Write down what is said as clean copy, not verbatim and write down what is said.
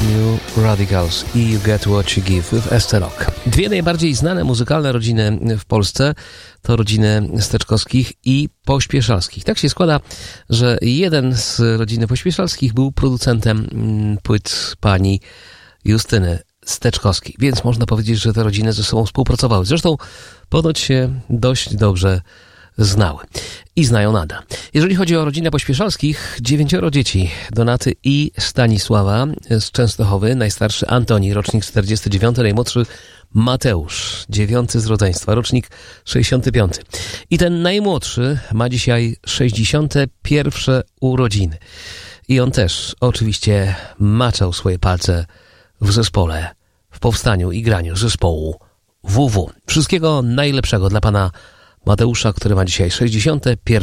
New Radicals i You Get What You Give with Esther Rock. Dwie najbardziej znane muzykalne rodziny w Polsce to rodziny Steczkowskich i Pośpieszalskich. Tak się składa, że jeden z rodziny Pośpieszalskich był producentem płyt pani Justyny Steczkowskiej, więc można powiedzieć, że te rodziny ze sobą współpracowały. Zresztą ponoć się dość dobrze znały i znają nadal. Jeżeli chodzi o rodzinę Pośpieszalskich, 9 dzieci, Donaty i Stanisława z Częstochowy, najstarszy Antoni, rocznik 49, najmłodszy Mateusz, 9 z rodzeństwa, rocznik 65. I ten najmłodszy ma dzisiaj 61 urodziny. I on też oczywiście maczał swoje palce w zespole, w powstaniu i graniu zespołu WW. Wszystkiego najlepszego dla pana Mateusza, który ma dzisiaj 61